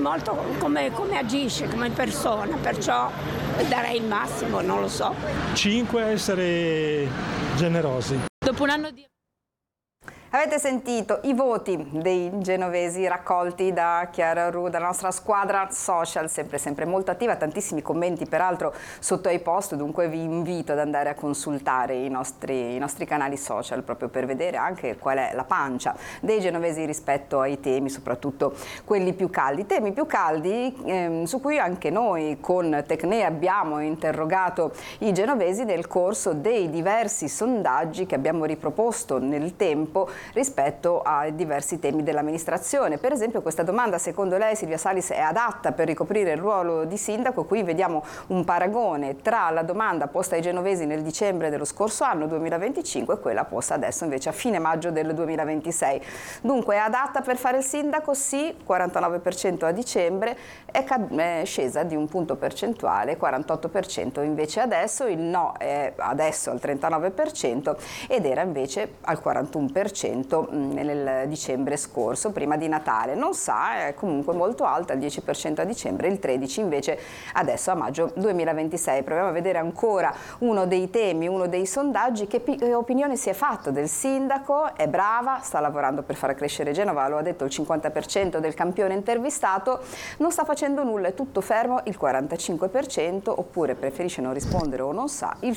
molto come agisce come persona, perciò darei il massimo, non lo so. 5, essere generosi. Dopo un anno di... Avete sentito i voti dei genovesi raccolti da Chiara Ru, dalla nostra squadra social, sempre molto attiva, tantissimi commenti peraltro sotto ai post, dunque vi invito ad andare a consultare i nostri canali social proprio per vedere anche qual è la pancia dei genovesi rispetto ai temi, soprattutto quelli più caldi. Temi più caldi su cui anche noi con Tecne abbiamo interrogato i genovesi nel corso dei diversi sondaggi che abbiamo riproposto nel tempo rispetto ai diversi temi dell'amministrazione. Per esempio, questa domanda: secondo lei Silvia Salis è adatta per ricoprire il ruolo di sindaco? Qui vediamo un paragone tra la domanda posta ai genovesi nel dicembre dello scorso anno 2025 e quella posta adesso invece a fine maggio del 2026. Dunque, è adatta per fare il sindaco? Sì, 49% a dicembre, è scesa di un punto percentuale, 48% invece adesso, il no è adesso al 39% ed era invece al 41% nel dicembre scorso, prima di Natale. Non sa, è comunque molto alta, il 10% a dicembre, il 13% invece adesso a maggio 2026. Proviamo a vedere ancora uno dei temi, uno dei sondaggi. Che opinione si è fatta del sindaco? È brava, sta lavorando per far crescere Genova, lo ha detto il 50% del campione intervistato. Non sta facendo nulla, è tutto fermo, il 45%, oppure preferisce non rispondere o non sa, il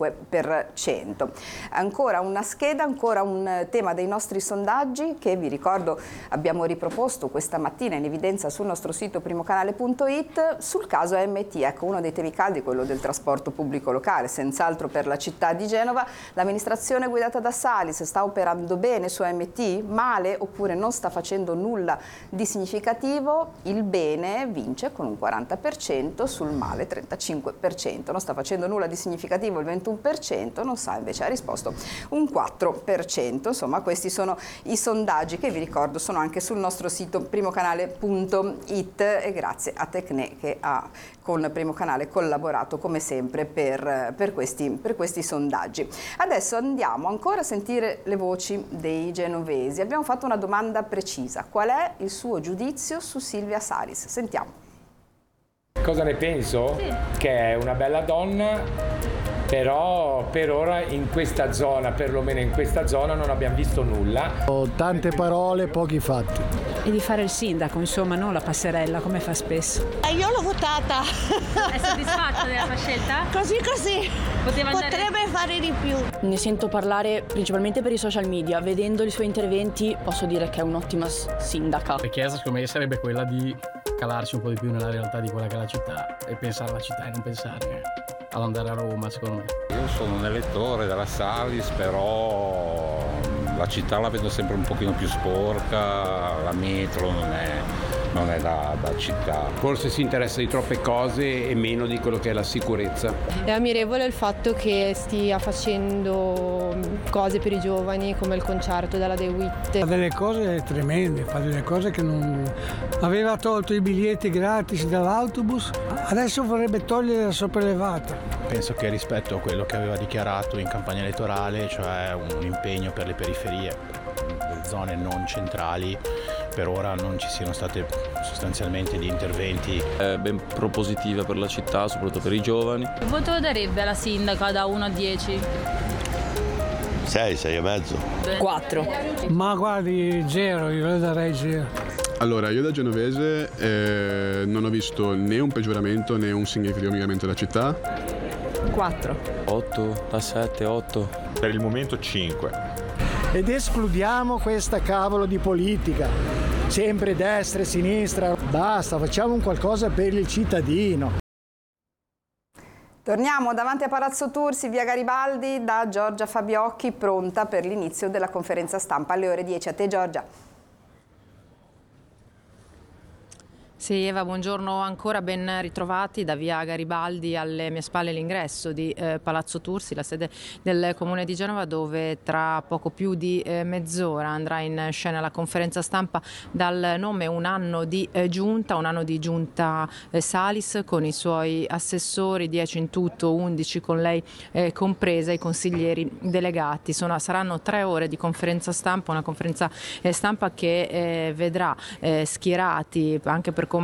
5%. Ancora una scheda, ancora un tema dei nostri sondaggi che vi ricordo abbiamo riproposto questa mattina in evidenza sul nostro sito primocanale.it sul caso AMT. Ecco, uno dei temi caldi, quello del trasporto pubblico locale, senz'altro per la città di Genova. L'amministrazione guidata da Salis sta operando bene su AMT, male oppure non sta facendo nulla di significativo? Il bene vince con un 40%, sul male 35%. Non sta facendo nulla di significativo il 21%, non sa invece ha risposto un 4%. Insomma, questi sono i sondaggi che vi ricordo sono anche sul nostro sito primocanale.it e grazie a Tecne che ha con Primo Canale collaborato come sempre per questi sondaggi. Adesso andiamo ancora a sentire le voci dei genovesi. Abbiamo fatto una domanda precisa: qual è il suo giudizio su Silvia Salis? Sentiamo. Cosa ne penso? Sì. Che è una bella donna, però per ora in questa zona, perlomeno in questa zona, non abbiamo visto nulla. Ho tante parole, pochi fatti. E di fare il sindaco, insomma, non la passerella come fa spesso. Io l'ho votata. È soddisfatta della sua scelta? Così. Potrebbe fare di più. Ne sento parlare principalmente per i social media. Vedendo i suoi interventi posso dire che è un'ottima sindaca. La chiesa secondo me sarebbe quella di calarsi un po' di più nella realtà di quella che è la città e pensare alla città e non pensare ad andare a Roma, secondo me. Io sono un elettore della Salis, però la città la vedo sempre un pochino più sporca, la metro non è da città. Forse si interessa di troppe cose e meno di quello che è la sicurezza. È ammirevole il fatto che stia facendo cose per i giovani come il concerto della De Witt. Fa delle cose tremende, fa delle cose che non... Aveva tolto i biglietti gratis dall'autobus, adesso vorrebbe togliere la sopraelevata. Penso che rispetto a quello che aveva dichiarato in campagna elettorale, cioè un impegno per le periferie, le zone non centrali, per ora non ci siano state sostanzialamente di interventi. È ben propositiva per la città, soprattutto per i giovani. Che voto darebbe alla sindaca da 1 a 10? 6, 6 e mezzo. 4. Ma guardi, 0, io le darei 0. Allora, io da genovese non ho visto né un peggioramento né un significativo miglioramento della città. 4. 8, da 7, 8. Per il momento 5. Ed escludiamo questa cavolo di politica, sempre destra e sinistra. Basta, facciamo un qualcosa per il cittadino. Torniamo davanti a Palazzo Tursi, via Garibaldi, da Giorgia Fabiocchi, pronta per l'inizio della conferenza stampa alle ore 10. A te, Giorgia. Sì, Eva, buongiorno ancora, ben ritrovati da via Garibaldi. Alle mie spalle l'ingresso di Palazzo Tursi, la sede del Comune di Genova, dove tra poco più di mezz'ora andrà in scena la conferenza stampa dal nome Un anno di giunta Salis, con i suoi assessori, 10 in tutto, 11 con lei compresa, i consiglieri delegati. Saranno 3 ore di conferenza stampa, una conferenza stampa che vedrà schierati anche per